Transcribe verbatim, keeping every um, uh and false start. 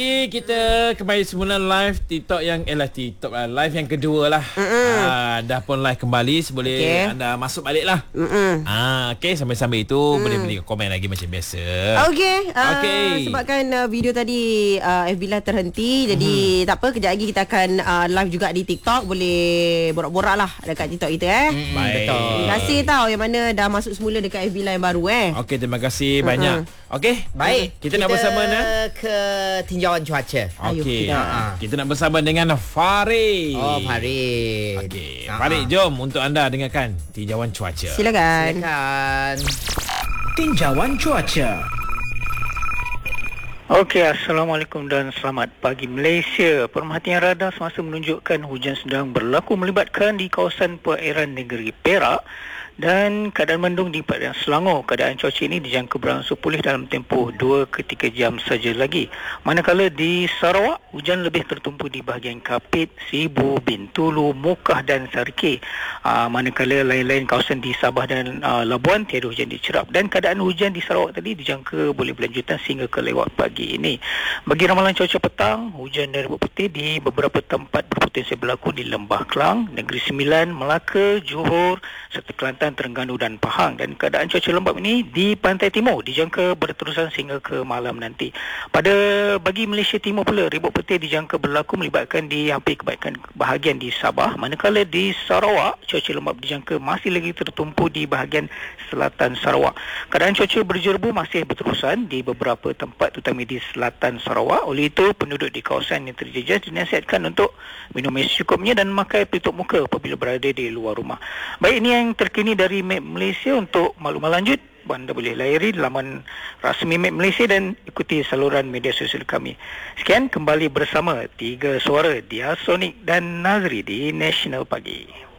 Kita kembali semula live TikTok yang eh lah TikTok lah, live yang kedua lah. Ah, dah pun live kembali, boleh okay. anda masuk balik lah. Ah, okey, sambil-sambil itu mm. boleh beri komen lagi macam biasa. Okey. Uh, okay. Sebabkan uh, video tadi uh, F B Live terhenti, mm. jadi tak apa, kejap lagi kita akan uh, live juga di TikTok, boleh borak-borak lah dekat TikTok kita eh. Mm, Baik. Betul. Terima kasih tau yang mana dah masuk semula dekat F B Live baru eh. Okey, terima kasih mm-hmm. banyak. Okey, baik. Kita, kita nak bersama nak ke tinjauan cuaca. Okey. Kita, kita nak bersama dengan Farid. Oh, Farid. Okey. Farid, jom untuk anda dengarkan tinjauan cuaca. Silakan. Silakan. Tinjauan cuaca. Okey, Assalamualaikum dan selamat pagi Malaysia. Pemerhatian radar semasa menunjukkan hujan sedang berlaku melibatkan di kawasan perairan negeri Perak dan keadaan mendung di perairan Selangor. Keadaan cuaca ini dijangka berangsur pulih dalam tempoh dua ke tiga jam saja lagi. Manakala di Sarawak, hujan lebih tertumpu di bahagian Kapit, Sibu, Bintulu, Mukah dan Sarikeh. Aa, manakala lain-lain kawasan di Sabah dan aa, Labuan tiada hujan dicerap. Dan keadaan hujan di Sarawak tadi dijangka boleh berlanjutan sehingga ke lewat pagi ini. Bagi ramalan cuaca petang, hujan dan ribut putih di beberapa tempat berpotensi berlaku di Lembah Kelang, Negeri Sembilan, Melaka, Johor serta Kelantan, Terengganu dan Pahang. Dan keadaan cuaca lembap ini di pantai timur dijangka berterusan sehingga ke malam nanti. Pada bagi Malaysia Timur pula, ribut putih dijangka berlaku melibatkan di hampir kebaikan bahagian di Sabah, manakala di Sarawak cuaca lembap dijangka masih lagi tertumpu di bahagian selatan Sarawak. Keadaan cuaca berjerbu masih berterusan di beberapa tempat terutama di selatan Sarawak. Oleh itu, penduduk di kawasan yang terjejas dinasihatkan untuk minum air secukupnya dan memakai pelitup muka apabila berada di luar rumah. Baik, ini yang terkini dari Map Malaysia. Untuk maklumat lanjut, anda boleh layari laman rasmi Map Malaysia dan ikuti saluran media sosial kami. Sekian, kembali bersama Tiga Suara Dia Sonic dan Nazri di National Pagi.